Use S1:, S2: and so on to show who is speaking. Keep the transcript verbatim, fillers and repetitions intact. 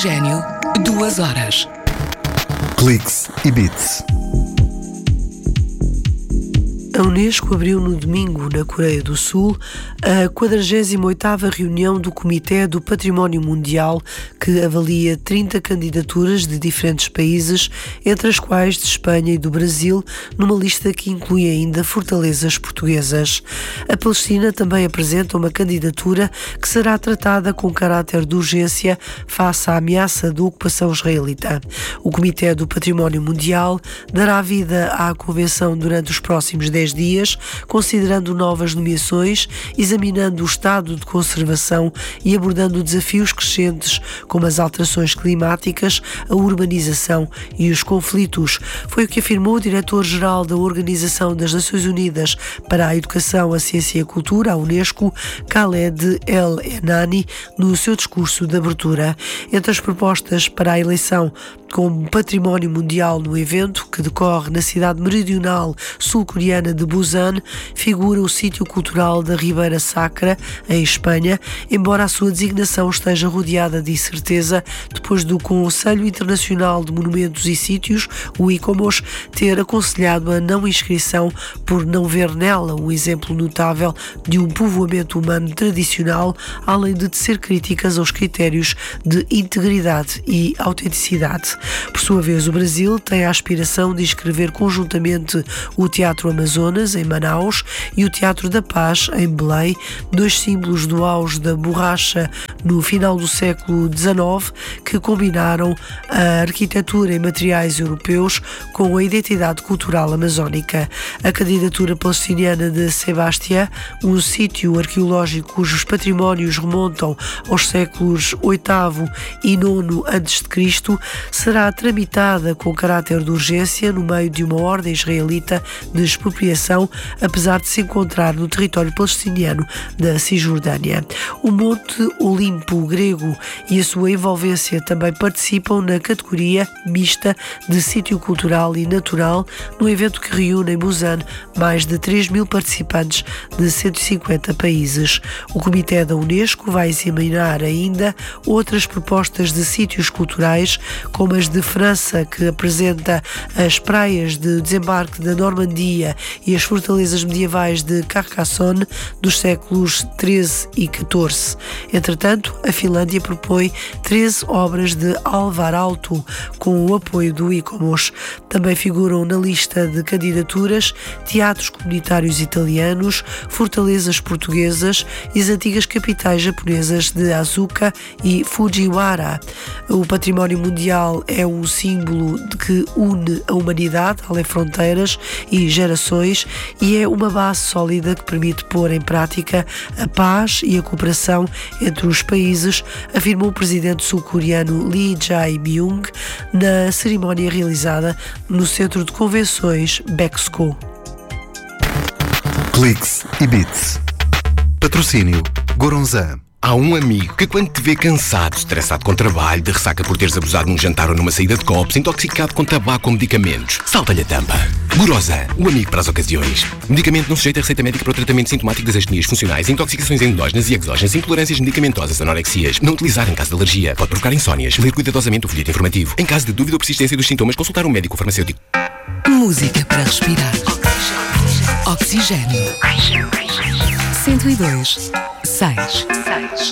S1: Oxigênio, duas horas.
S2: Cliques e Beats.
S3: A Unesco abriu no domingo, na Coreia do Sul, a quadragésima oitava reunião do Comitê do Património Mundial, que avalia trinta candidaturas de diferentes países, entre as quais de Espanha e do Brasil, numa lista que inclui ainda fortalezas portuguesas. A Palestina também apresenta uma candidatura que será tratada com caráter de urgência face à ameaça da ocupação israelita. O Comitê do Património Mundial dará vida à convenção durante os próximos dez dias, considerando novas nomeações, examinando o estado de conservação e abordando desafios crescentes como as alterações climáticas, a urbanização e os conflitos. Foi o que afirmou o diretor-geral da Organização das Nações Unidas para a Educação, a Ciência e a Cultura, a Unesco, Khaled El-Enani, no seu discurso de abertura. Entre as propostas para a eleição como património mundial no evento, que decorre na cidade meridional sul-coreana de Busan, figura o sítio cultural da Ribeira Sacra, em Espanha, embora a sua designação esteja rodeada de incerteza depois do Conselho Internacional de Monumentos e Sítios, o ICOMOS, ter aconselhado a não inscrição por não ver nela um exemplo notável de um povoamento humano tradicional, além de tecer críticas aos critérios de integridade e autenticidade. Por sua vez, o Brasil tem a aspiração de inscrever conjuntamente o Teatro Amazonas, em Manaus, e o Teatro da Paz, em Belém, dois símbolos do auge da borracha no final do século dezenove, que combinaram a arquitetura e materiais europeus com a identidade cultural amazónica. A candidatura palestiniana de Sebastia, um sítio arqueológico cujos patrimónios remontam aos séculos oitavo e nono antes de Cristo, será tramitada com caráter de urgência no meio de uma ordem israelita de expropriação, apesar de se encontrar no território palestiniano da Cisjordânia. O Monte Olimpo grego e a sua envolvência também participam na categoria mista de sítio cultural e natural, no evento que reúne em Busan mais de três mil participantes de cento e cinquenta países. O Comitê da Unesco vai examinar ainda outras propostas de sítios culturais, como as de França, que apresenta as praias de desembarque da Normandia e as fortalezas medievais de Carcassonne dos séculos treze e catorze. Entretanto, a Finlândia propõe treze obras de Alvar Aalto, com o apoio do ICOMOS. Também figuram na lista de candidaturas teatros comunitários italianos, fortalezas portuguesas e as antigas capitais japonesas de Asuka e Fujiwara. O património mundial é um símbolo de que une a humanidade, além fronteiras e gerações, e é uma base sólida que permite pôr em prática a paz e a cooperação entre os países, afirmou o presidente sul-coreano Lee Jae-myung na cerimónia realizada no Centro de Convenções Bexco.
S2: Cliques e Beats. Patrocínio Goronzan.
S4: Há um amigo que, quando te vê cansado, estressado com trabalho, de ressaca por teres abusado num jantar ou numa saída de copos, intoxicado com tabaco ou medicamentos, salta-lhe a tampa. Goronzan, o amigo para as ocasiões. Medicamento não sujeito a receita médica para o tratamento sintomático das astenias funcionais, intoxicações endógenas e exógenas, intolerâncias medicamentosas, anorexias. Não utilizar em caso de alergia. Pode provocar insónias. Ler cuidadosamente o folheto informativo. Em caso de dúvida ou persistência dos sintomas, consultar um médico ou farmacêutico.
S1: Música para respirar. Oxigênio. cento e dois, seis.